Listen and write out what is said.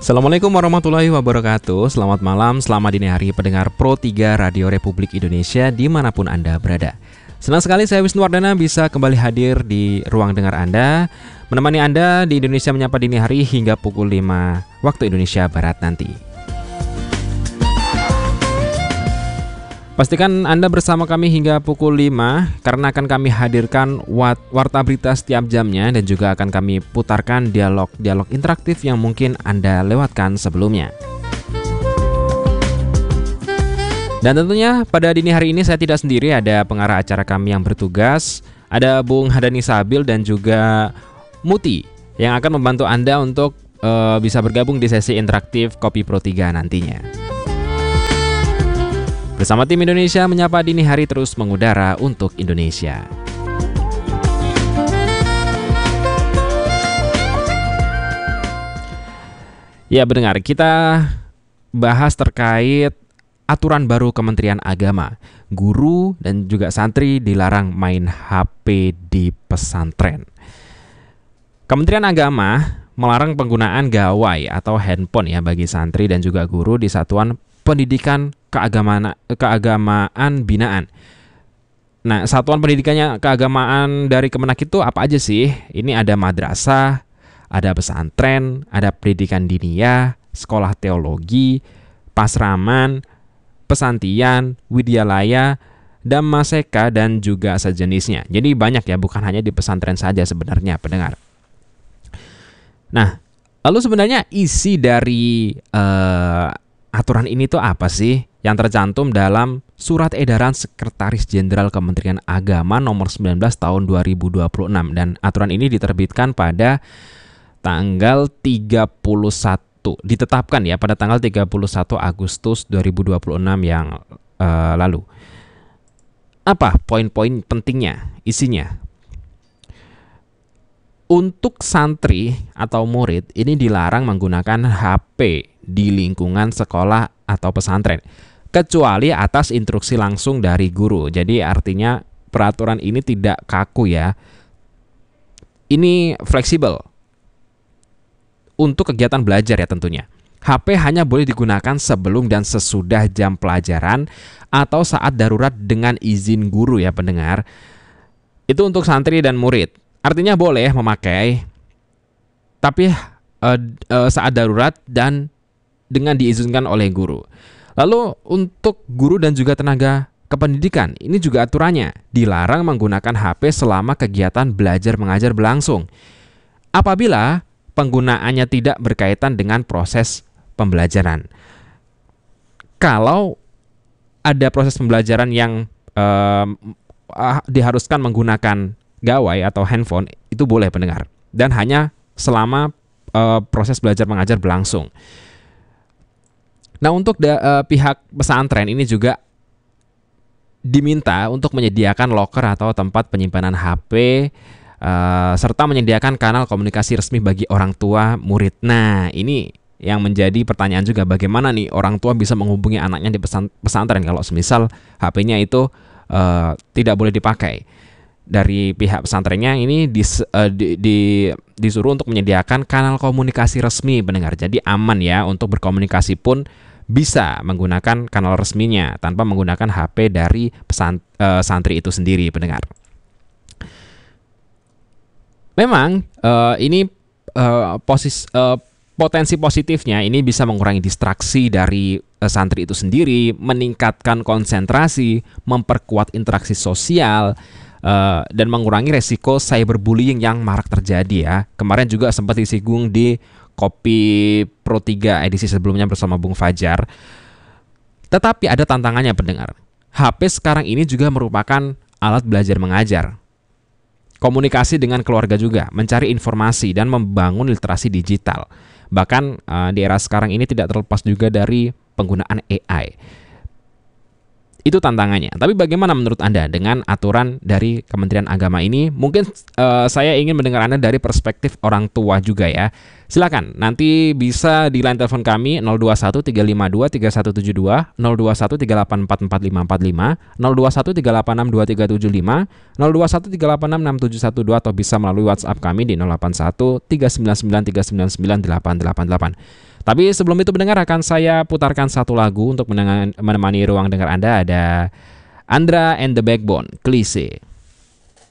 Assalamualaikum warahmatullahi wabarakatuh. Selamat malam, selamat dini hari pendengar Pro 3 Radio Republik Indonesia dimanapun Anda berada. Senang sekali saya Wisnu Wardana bisa kembali hadir di ruang dengar Anda, menemani Anda di Indonesia Menyapa Dini Hari hingga pukul 5 waktu Indonesia Barat nanti. Pastikan Anda bersama kami hingga pukul 5 karena akan kami hadirkan warta berita setiap jamnya dan juga akan kami putarkan dialog-dialog interaktif yang mungkin Anda lewatkan sebelumnya. Dan tentunya pada dini hari ini saya tidak sendiri, ada pengarah acara kami yang bertugas, ada Bung Hadani Sabil dan juga Muti yang akan membantu Anda untuk bisa bergabung di sesi interaktif Kopi Pro 3 nantinya. Bersama tim Indonesia Menyapa Dini Hari terus mengudara untuk Indonesia. Ya, pendengar, kita bahas terkait aturan baru Kementerian Agama. Guru dan juga santri dilarang main HP di pesantren. Kementerian Agama melarang penggunaan gawai atau handphone ya bagi santri dan juga guru di satuan pendidikan keagamaan binaan. Nah, satuan pendidikannya keagamaan dari Kemenak itu apa aja sih? Ini ada madrasah, ada pesantren, ada pendidikan diniyah, sekolah teologi, pasraman, pesantian, widyalaya, dhammaseka dan juga sejenisnya. Jadi banyak ya, bukan hanya di pesantren saja sebenarnya, pendengar. Nah, lalu sebenarnya isi dari aturan ini tuh apa sih? Yang tercantum dalam Surat Edaran Sekretaris Jenderal Kementerian Agama nomor 19 tahun 2026 dan aturan ini diterbitkan pada tanggal 31, ditetapkan ya pada tanggal 31 Agustus 2026 yang lalu. Apa poin-poin pentingnya, isinya? Untuk santri atau murid ini dilarang menggunakan HP di lingkungan sekolah atau pesantren kecuali atas instruksi langsung dari guru. Jadi artinya peraturan ini tidak kaku ya. Ini fleksibel untuk kegiatan belajar ya tentunya. HP hanya boleh digunakan sebelum dan sesudah jam pelajaran atau saat darurat dengan izin guru ya pendengar. Itu untuk santri dan murid. Artinya boleh memakai, tapi saat darurat dan dengan diizinkan oleh guru. Lalu untuk guru dan juga tenaga kependidikan, ini juga aturannya dilarang menggunakan HP selama kegiatan belajar mengajar berlangsung. Apabila penggunaannya tidak berkaitan dengan proses pembelajaran. Kalau ada proses pembelajaran yang diharuskan menggunakan gawai atau handphone, itu boleh pendengar, dan hanya selama proses belajar mengajar berlangsung. Nah, untuk pihak pesantren ini juga diminta untuk menyediakan loker atau tempat penyimpanan HP serta menyediakan kanal komunikasi resmi bagi orang tua murid. Nah, ini yang menjadi pertanyaan juga, bagaimana nih orang tua bisa menghubungi anaknya di pesantren kalau semisal HP-nya itu tidak boleh dipakai. Dari pihak pesantrennya ini disuruh untuk menyediakan kanal komunikasi resmi pendengar. Jadi aman ya, untuk berkomunikasi pun bisa menggunakan kanal resminya tanpa menggunakan HP dari santri itu sendiri pendengar. Memang ini potensi positifnya ini bisa mengurangi distraksi dari santri itu sendiri, meningkatkan konsentrasi, memperkuat interaksi sosial, dan mengurangi resiko cyberbullying yang marak terjadi ya. Kemarin juga sempat disinggung di Kopi Pro 3 edisi sebelumnya bersama Bung Fajar. Tetapi ada tantangannya pendengar. HP sekarang ini juga merupakan alat belajar mengajar, komunikasi dengan keluarga juga, mencari informasi dan membangun literasi digital. Bahkan di era sekarang ini tidak terlepas juga dari penggunaan AI. Itu tantangannya. Tapi bagaimana menurut Anda dengan aturan dari Kementerian Agama ini? Mungkin saya ingin mendengar Anda dari perspektif orang tua juga ya. Silakan, nanti bisa di line telepon kami 021 352 3172, 021 384 4545, 021 386 2375, 021 386 6712 atau bisa melalui WhatsApp kami di 081 399 399 888. Tapi sebelum itu pendengar, akan saya putarkan satu lagu untuk menemani ruang dengar Anda. Ada Andra and the Backbone, Klise.